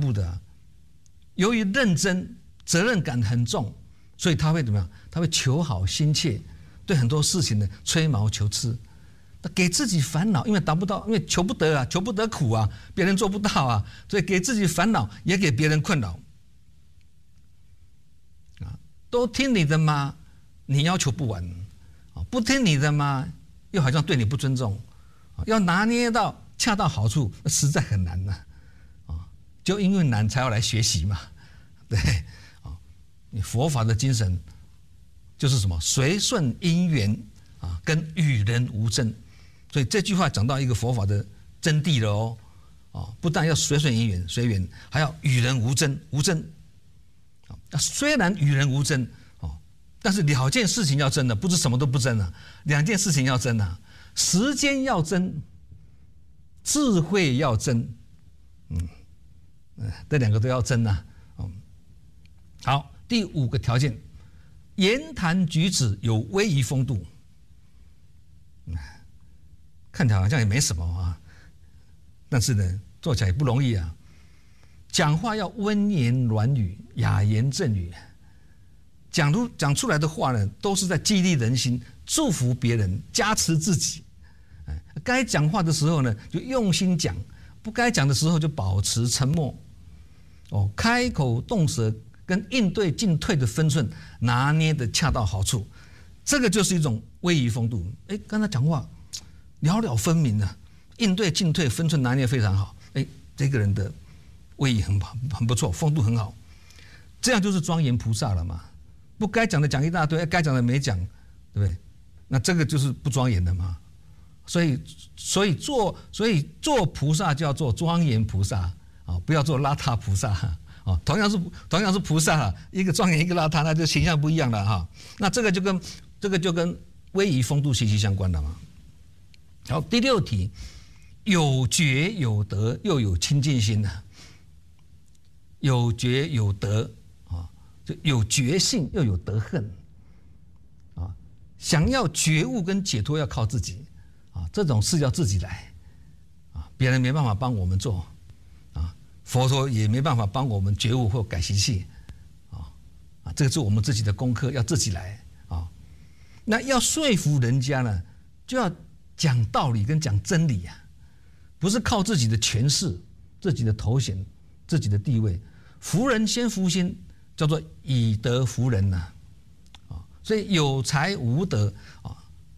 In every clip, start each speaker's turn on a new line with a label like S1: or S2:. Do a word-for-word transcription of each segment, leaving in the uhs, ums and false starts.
S1: 部的、啊，由于认真、责任感很重，所以他会怎么样？他会求好心切，对很多事情呢吹毛求疵，给自己烦恼，因为达不到，因为求不得啊，求不得苦啊，别人做不到啊，所以给自己烦恼，也给别人困扰。啊，都听你的吗？你要求不完，啊，不听你的吗？又好像对你不尊重，要拿捏到恰到好处，实在很难呐、啊，啊，就因为难才要来学习嘛，对，啊，你佛法的精神就是什么？随顺因缘啊，跟与人无争。所以这句话讲到一个佛法的真谛了哦，啊，不但要随顺因缘随缘，还要与人无争无争。啊，虽然与人无争。但是两件事情要争的，不是什么都不争啊。两件事情要争啊，时间要争，智慧要争，嗯，这两个都要争啊。嗯，好，第五个条件，言谈举止有威仪风度。嗯，看起来好像也没什么啊，但是呢，做起来也不容易啊。讲话要温言软语，雅言正语。讲出讲出来的话呢，都是在激励人心、祝福别人、加持自己。哎，该讲话的时候呢，就用心讲；不该讲的时候，就保持沉默。哦，开口动舌跟应对进退的分寸拿捏的恰到好处，这个就是一种威仪风度。哎，刚才讲话了了分明啊，应对进退分寸拿捏非常好。哎，这个人的威仪很很不错，风度很好，这样就是庄严菩萨了嘛。不该讲的讲一大堆，该讲的没讲，对不对？那这个就是不庄严的嘛。所以，所以做，所以做菩萨就要做庄严菩萨啊，不要做邋遢菩萨啊。同样是同样是菩萨，一个庄严，一个邋遢，那就形象不一样了哈。那这个就跟这个就跟威仪风度息息相关的嘛。好，第六题，有觉有德，又有清净心的，有觉有德。就有觉性又有德恨，啊，想要觉悟跟解脱要靠自己，啊，这种事要自己来，啊，别人没办法帮我们做，啊，佛陀也没办法帮我们觉悟或改习气，啊，啊，这个是我们自己的功课，要自己来，啊，那要说服人家呢，就要讲道理跟讲真理啊，不是靠自己的权势、自己的头衔、自己的地位，服人先服心。叫做以德服人呐，啊，所以有才无德啊，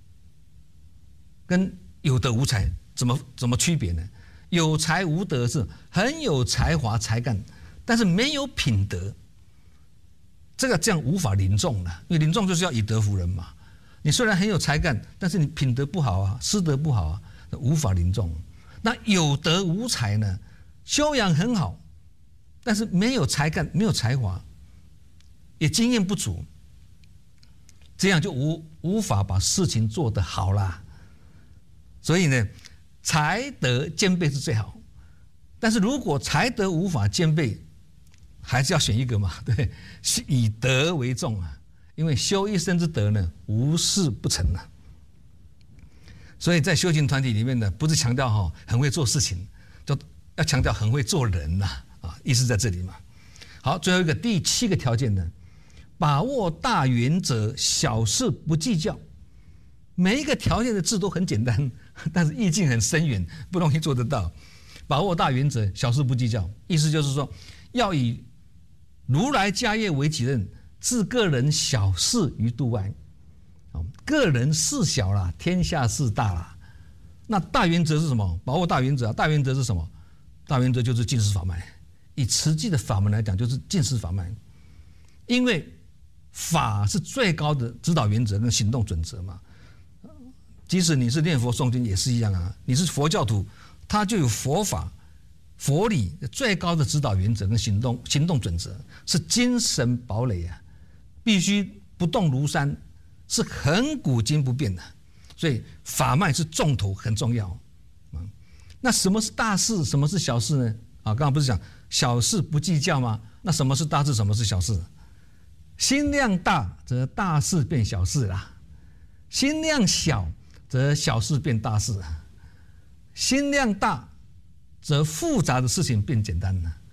S1: 跟有德无才怎么怎么区别呢？有才无德是很有才华才干，但是没有品德，这个这样无法临众的，因为临众就是要以德服人嘛。你虽然很有才干，但是你品德不好啊，师德不好啊，无法临众。那有德无才呢？修养很好，但是没有才干，没有才华。也经验不足，这样就无无法把事情做得好啦。所以呢，才德兼备是最好。但是如果才德无法兼备，还是要选一个嘛，对，以德为重啊。因为修一生之德呢，无事不成啊。所以在修行团体里面呢，不是强调哈很会做事情，就要强调很会做人呐，啊，意思在这里嘛。好，最后一个第七个条件呢。把握大原则，小事不计较。每一个条件的字都很简单，但是意境很深远，不容易做得到。把握大原则，小事不计较，意思就是说，要以如来家业为己任，置个人小事于度外。个人事小啦，天下事大啦。那大原则是什么？把握大原则啊！大原则是什么？大原则就是尽思法脉。以实际的法门来讲，就是尽思法脉，因为法是最高的指导原则跟行动准则嘛。即使你是念佛诵经也是一样啊，你是佛教徒，它就有佛法、佛理最高的指导原则跟行动行动准则，是精神堡垒啊，必须不动如山，是恒古今不变的。所以法脉是重头，很重要。那什么是大事，什么是小事呢？啊，刚刚不是讲小事不计较吗？那什么是大事，什么是小事？心量大则大事变小事啦，心量小则小事变大事，心量大则复杂的事情变简单了，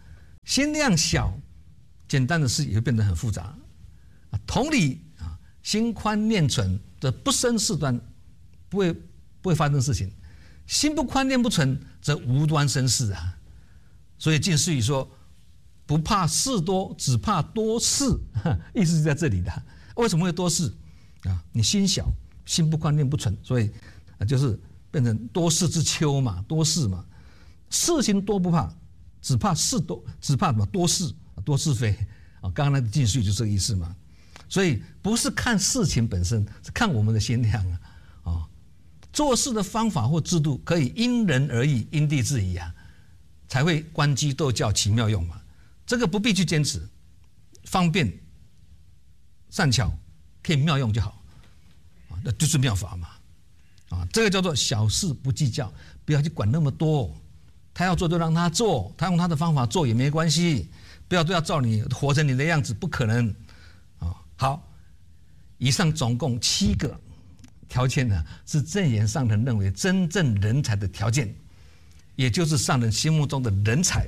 S1: 心量小，简单的事也会变得很复杂。同理啊，心宽念纯则不生事端，不会不会发生事情；心不宽念不纯，则无端生事啊。所以近似语说，不怕事多，只怕多事，意思是在这里的。为什么会多事啊？你心小，心不宽念不纯，所以就是变成多事之秋嘛，多事嘛。事情多不怕，只怕事多，只怕什么多事多是非啊。刚刚那个近似语就这个意思嘛。所以不是看事情本身，是看我们的心量啊。啊，做事的方法或制度可以因人而异，因地制宜啊。才会观机斗教奇妙用嘛，这个不必去坚持，方便、善巧，可以妙用就好，啊，那就是妙法嘛，啊，这个叫做小事不计较，不要去管那么多，他要做就让他做，他用他的方法做也没关系，不要都要照你活成你的样子，不可能，啊，好，以上总共七个条件呢，是正言上人认为真正人才的条件。也就是上人心目中的人才，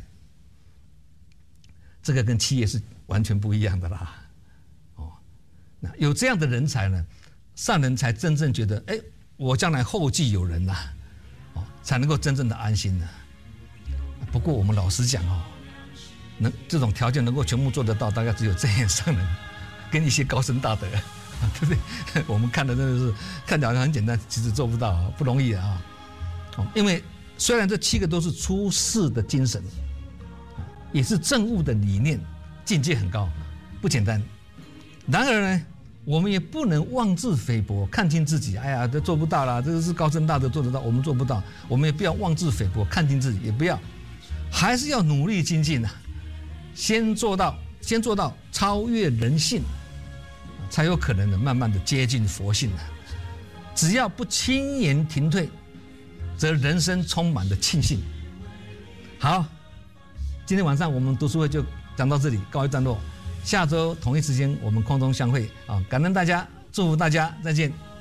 S1: 这个跟企业是完全不一样的啦。哦，那有这样的人才呢，上人才真正觉得，哎，我将来后继有人呐，哦，才能够真正的安心呢。不过我们老实讲哦，能这种条件能够全部做得到，大概只有正言上人跟一些高僧大德，对不对？我们看的真的是看起来很简单，其实做不到，不容易啊。哦，因为虽然这七个都是出世的精神，也是政务的理念，境界很高，不简单。然而呢，我们也不能妄自菲薄，看轻自己。哎呀，这做不到啦，这个是高僧大德做得到，我们做不到。我们也不要妄自菲薄，看轻自己，也不要，还是要努力精进啊！先做到，先做到超越人性，才有可能的慢慢的接近佛性啊！只要不轻言停退，则人生充满了庆幸。好，今天晚上我们读书会就讲到这里，告一段落。下周同一时间我们空中相会啊！感恩大家，祝福大家，再见。